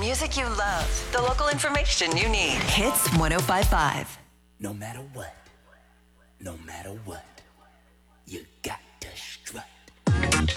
music you love, the local information you need. Hits 105.5. No matter what. No matter what.